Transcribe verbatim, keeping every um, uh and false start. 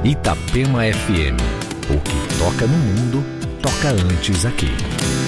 Itapema F M. O que toca no mundo, toca antes aqui.